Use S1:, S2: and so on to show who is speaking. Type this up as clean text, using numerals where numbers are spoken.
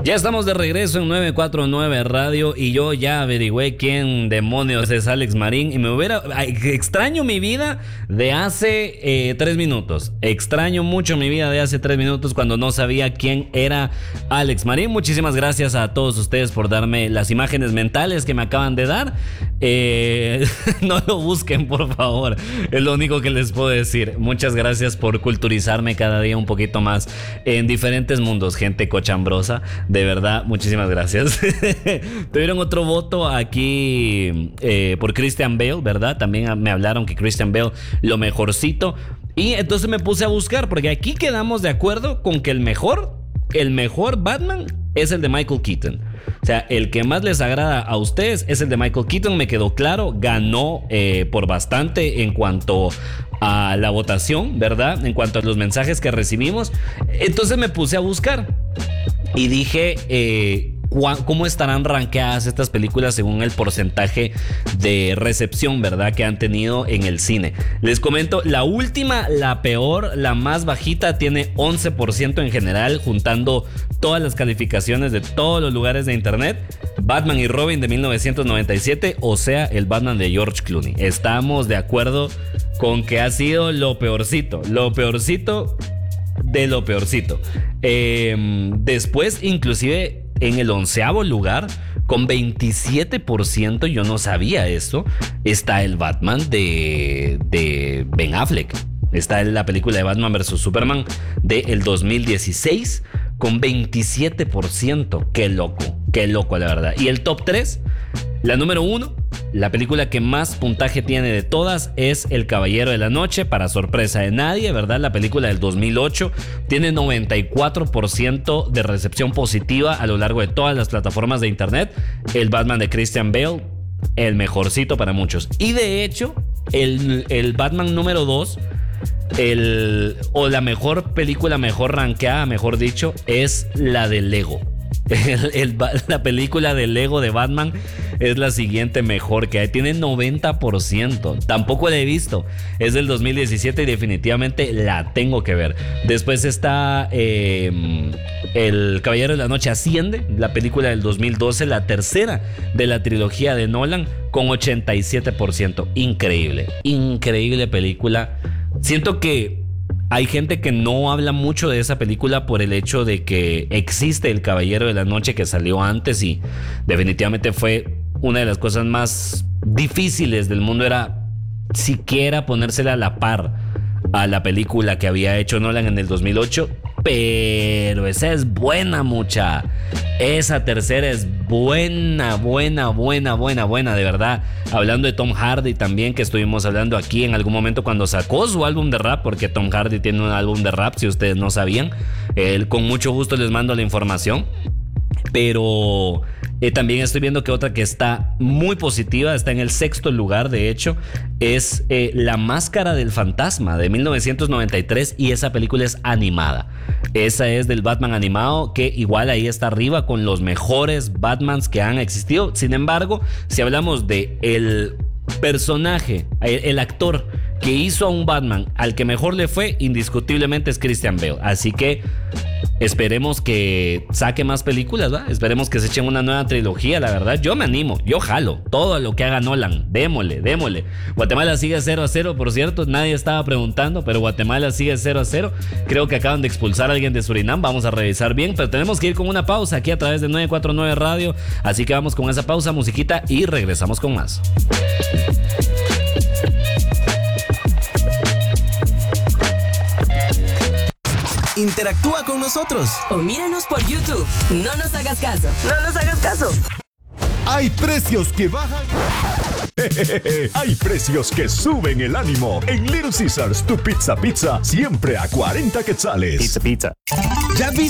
S1: Ya estamos de regreso en 949 Radio y yo ya averigüé quién demonios es Alex Marín y extraño mi vida de hace 3 minutos. Extraño mucho mi vida de hace 3 minutos cuando no sabía quién era Alex Marín. Muchísimas gracias a todos ustedes por darme las imágenes mentales que me acaban de dar. No lo busquen, por favor. Es lo único que les puedo decir. Muchas gracias por culturizarme cada día un poquito más en diferentes mundos, gente cochambrosa. De verdad, muchísimas gracias. Tuvieron otro voto aquí por Christian Bale, ¿verdad? También me hablaron que Christian Bale lo mejorcito. Y entonces me puse a buscar, porque aquí quedamos de acuerdo con que el mejor Batman es el de Michael Keaton. O sea, el que más les agrada a ustedes es el de Michael Keaton, me quedó claro. Ganó por bastante en cuanto a la votación, ¿verdad? En cuanto a los mensajes que recibimos. Entonces me puse a buscar y dije cómo estarán rankeadas estas películas según el porcentaje de recepción, ¿verdad?, que han tenido en el cine. Les comento, la última, la peor, la más bajita, tiene 11% en general, juntando todas las calificaciones de todos los lugares de internet. Batman y Robin de 1997, o sea, el Batman de George Clooney. Estamos de acuerdo con que ha sido lo peorcito de lo peorcito. Después, inclusive en el 11º lugar, con 27%, yo no sabía esto, está el Batman de Ben Affleck. Está en la película de Batman vs Superman del 2016 con 27%. Qué loco, la verdad. Y el top 3, la número 1, la película que más puntaje tiene de todas es El Caballero de la Noche, para sorpresa de nadie, ¿verdad? La película del 2008 tiene 94% de recepción positiva a lo largo de todas las plataformas de internet. El Batman de Christian Bale, el mejorcito para muchos. Y de hecho, el Batman número 2, o la mejor película, mejor rankeada, mejor dicho, es la de Lego. La película de Lego de Batman es la siguiente mejor que hay. Tiene 90%. Tampoco la he visto. Es del 2017 y definitivamente la tengo que ver. Después está El Caballero de la Noche Asciende, la película del 2012, la tercera de la trilogía de Nolan, con 87%. Increíble película. Siento que hay gente que no habla mucho de esa película por el hecho de que existe El Caballero de la Noche, que salió antes, y definitivamente fue una de las cosas más difíciles del mundo, era siquiera ponérsela a la par a la película que había hecho Nolan en el 2008. Pero esa es buena, mucha. Esa tercera es buena, de verdad. Hablando de Tom Hardy también, que estuvimos hablando aquí en algún momento cuando sacó su álbum de rap, porque Tom Hardy tiene un álbum de rap, si ustedes no sabían. Con mucho gusto les mando la información. Pero también estoy viendo que otra que está muy positiva, está en el 6º lugar, de hecho, es La Máscara del Fantasma de 1993, y esa película es animada. Esa es del Batman animado, que igual ahí está arriba con los mejores Batmans que han existido. Sin embargo, si hablamos de el personaje, el actor que hizo a un Batman al que mejor le fue, indiscutiblemente es Christian Bale. Así que esperemos que saque más películas, ¿verdad? Esperemos que se echen una nueva trilogía, la verdad. Yo me animo, yo jalo todo lo que haga Nolan. Démosle. Guatemala sigue 0-0, por cierto. Nadie estaba preguntando, pero Guatemala sigue 0-0. Creo que acaban de expulsar a alguien de Surinam. Vamos a revisar bien, pero tenemos que ir con una pausa aquí a través de 949 Radio. Así que vamos con esa pausa, musiquita, y regresamos con más.
S2: Interactúa con nosotros
S3: o míranos por YouTube. No nos hagas caso.
S4: Hay precios que bajan. Hay precios que suben el ánimo. En Little Caesars, tu pizza siempre a 40 quetzales.
S2: Pizza. ¿Ya viste